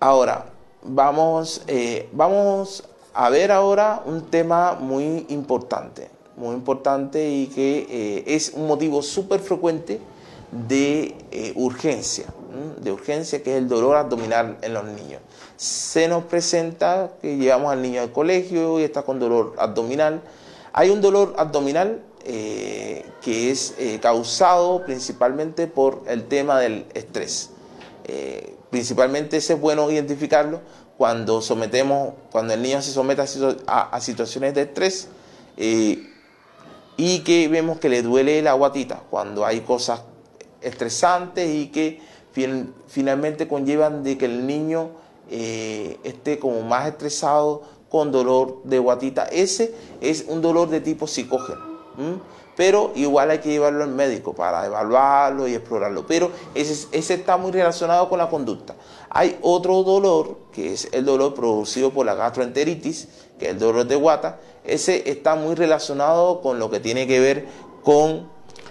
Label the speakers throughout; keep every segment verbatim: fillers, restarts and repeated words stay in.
Speaker 1: Ahora, vamos, eh, vamos a ver ahora un tema muy importante, muy importante y que eh, es un motivo súper frecuente de eh, urgencia, ¿m? de urgencia, que es el dolor abdominal en los niños. Se nos presenta que llevamos al niño al colegio y está con dolor abdominal. Hay un dolor abdominal eh, que es eh, causado principalmente por el tema del estrés. Eh, principalmente ese es bueno identificarlo cuando sometemos, cuando el niño se somete a, a, a situaciones de estrés eh, y que vemos que le duele la guatita cuando hay cosas estresantes y que fin, finalmente conllevan de que el niño eh, esté como más estresado con dolor de guatita. Ese es un dolor de tipo psicógeno, ¿m? Pero igual hay que llevarlo al médico para evaluarlo y explorarlo, pero ese, ese está muy relacionado con la conducta. Hay otro dolor, que es el dolor producido por la gastroenteritis, que es el dolor de guata. Ese está muy relacionado con lo que tiene que ver con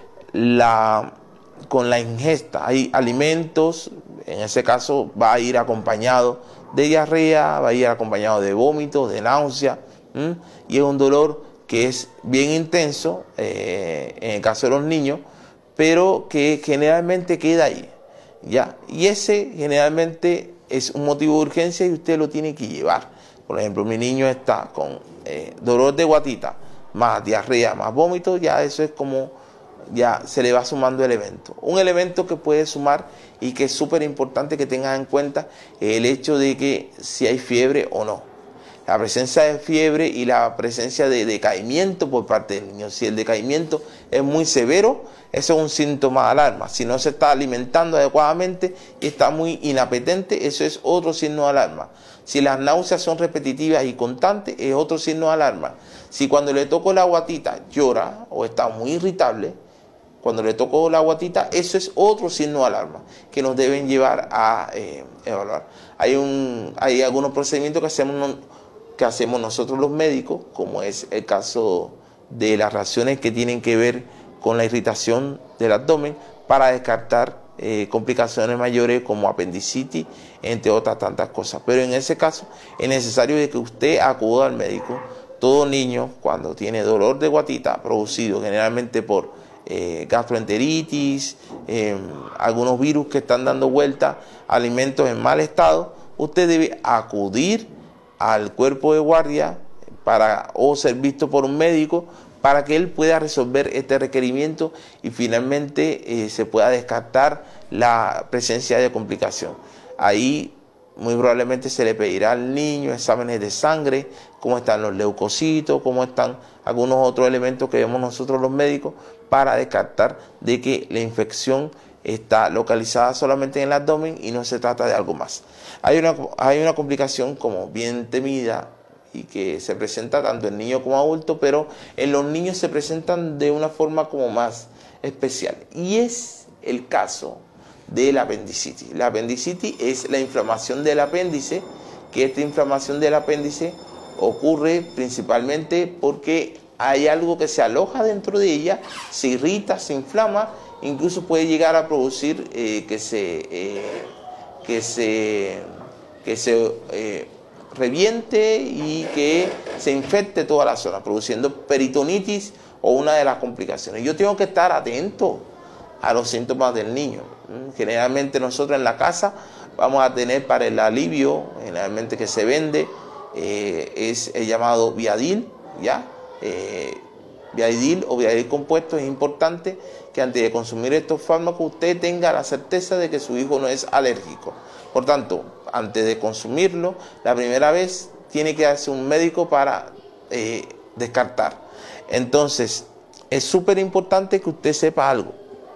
Speaker 1: la, con la ingesta. Hay alimentos, en ese caso va a ir acompañado de diarrea, va a ir acompañado de vómitos, de náusea, ¿m? Y es un dolor que es bien intenso, eh, en el caso de los niños, pero que generalmente queda ahí, ¿ya? Y ese generalmente es un motivo de urgencia y usted lo tiene que llevar. Por ejemplo, mi niño está con eh, dolor de guatita, más diarrea, más vómito, ya eso es como, ya se le va sumando elemento. Un elemento que puede sumar y que es súper importante que tengan en cuenta es el hecho de que si hay fiebre o no. La presencia de fiebre y la presencia de decaimiento por parte del niño. Si el decaimiento es muy severo, eso es un síntoma de alarma. Si no se está alimentando adecuadamente y está muy inapetente, eso es otro signo de alarma. Si las náuseas son repetitivas y constantes, es otro signo de alarma. Si cuando le toco la guatita llora o está muy irritable, cuando le toco la guatita, eso es otro signo de alarma que nos deben llevar a eh, evaluar. Hay, un, hay algunos procedimientos que hacemos, que hacemos nosotros los médicos, como es el caso de las reacciones que tienen que ver con la irritación del abdomen, para descartar eh, complicaciones mayores como apendicitis, entre otras tantas cosas. Pero en ese caso es necesario de que usted acuda al médico. Todo niño, cuando tiene dolor de guatita producido generalmente por Eh, gastroenteritis, eh, algunos virus que están dando vuelta, alimentos en mal estado, usted debe acudir al cuerpo de guardia para, o ser visto por un médico para que él pueda resolver este requerimiento y finalmente eh, se pueda descartar la presencia de complicación. Ahí muy probablemente se le pedirá al niño exámenes de sangre, cómo están los leucocitos, cómo están algunos otros elementos que vemos nosotros los médicos, para descartar de que la infección está localizada solamente en el abdomen y no se trata de algo más. Hay una, hay una complicación como bien temida y que se presenta tanto en niños como adultos, pero en los niños se presentan de una forma como más especial, y es el caso de la apendicitis. La apendicitis es la inflamación del apéndice, que esta inflamación del apéndice ocurre principalmente porque hay algo que se aloja dentro de ella, se irrita, se inflama, incluso puede llegar a producir eh, que se, eh, que se, que se eh, reviente y que se infecte toda la zona, produciendo peritonitis o una de las complicaciones. Yo tengo que estar atento a los síntomas del niño. Generalmente nosotros en la casa vamos a tener para el alivio, generalmente que se vende, eh, es el llamado Viadil, ¿ya? Eh, Viadil o Viadil compuesto. Es importante que antes de consumir estos fármacos usted tenga la certeza de que su hijo no es alérgico. Por tanto, antes de consumirlo, la primera vez tiene que darse un médico para eh, descartar. Entonces, es súper importante que usted sepa algo.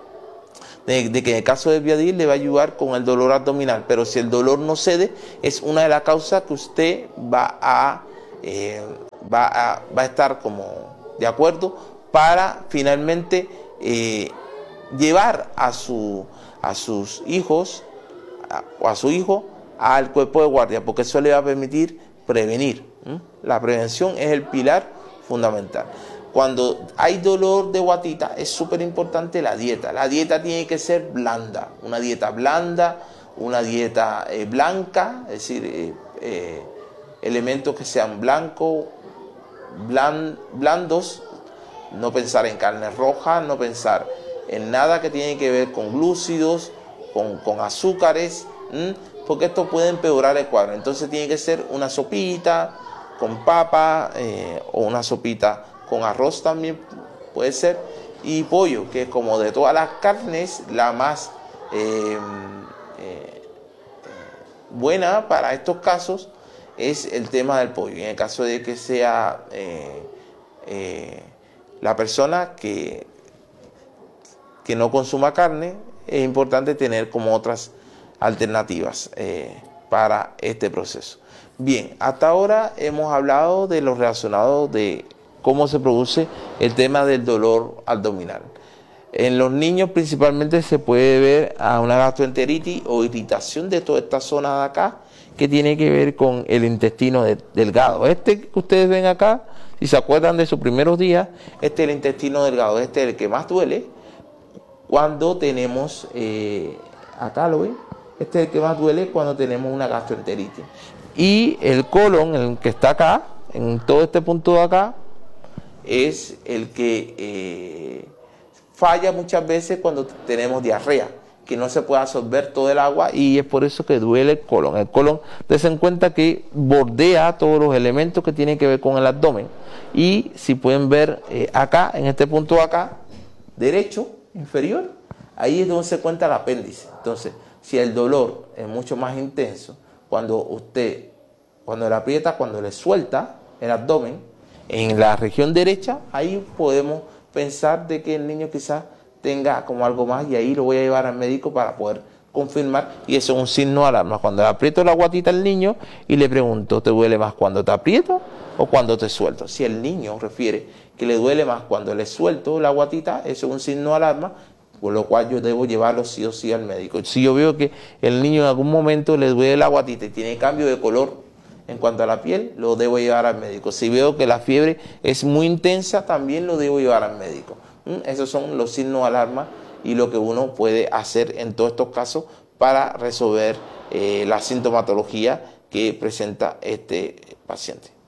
Speaker 1: De, de que en el caso del Viadil le va a ayudar con el dolor abdominal, pero si el dolor no cede, es una de las causas que usted va a, eh, va a, va a estar como de acuerdo para finalmente eh, llevar a, su, a sus hijos a, o a su hijo al cuerpo de guardia, porque eso le va a permitir prevenir. ¿Mm? La prevención es el pilar fundamental. Cuando hay dolor de guatita es súper importante la dieta. La dieta tiene que ser blanda, una dieta blanda, una dieta eh, blanca, es decir, eh, eh, elementos que sean blancos, bland, blandos, no pensar en carne roja, no pensar en nada que tiene que ver con glúcidos, con, con azúcares, ¿m? porque esto puede empeorar el cuadro. Entonces tiene que ser una sopita con papa eh, o una sopita con arroz también puede ser, y pollo, que es como de todas las carnes la más eh, eh, buena para estos casos es el tema del pollo. En el caso de que sea eh, eh, la persona que, que no consuma carne, es importante tener como otras alternativas eh, para este proceso. Bien, hasta ahora hemos hablado de lo relacionado de cómo se produce el tema del dolor abdominal. En los niños principalmente se puede ver a una gastroenteritis o irritación de toda esta zona de acá, que tiene que ver con el intestino de, delgado. Este que ustedes ven acá, si se acuerdan de sus primeros días, este es el intestino delgado, este es el que más duele cuando tenemos, eh, acá lo ven, este es el que más duele cuando tenemos una gastroenteritis. Y el colon, el que está acá, en todo este punto de acá, es el que eh, falla muchas veces cuando tenemos diarrea, que no se puede absorber todo el agua, y es por eso que duele el colon. El colon, dense en cuenta que bordea todos los elementos que tienen que ver con el abdomen, y si pueden ver eh, acá, en este punto de acá, derecho, inferior, ahí es donde se encuentra el apéndice. Entonces, si el dolor es mucho más intenso, cuando usted, cuando le aprieta, cuando le suelta el abdomen, en la región derecha, ahí podemos pensar de que el niño quizás tenga como algo más, y ahí lo voy a llevar al médico para poder confirmar, y eso es un signo de alarma. Cuando le aprieto la guatita al niño y le pregunto, ¿te duele más cuando te aprieto o cuando te suelto? Si el niño refiere que le duele más cuando le suelto la guatita, eso es un signo de alarma, por lo cual yo debo llevarlo sí o sí al médico. Si yo veo que el niño en algún momento le duele la guatita y tiene cambio de color en cuanto a la piel, lo debo llevar al médico. Si veo que la fiebre es muy intensa, también lo debo llevar al médico. ¿Mm? Esos son los signos de alarma y lo que uno puede hacer en todos estos casos para resolver eh, la sintomatología que presenta este paciente.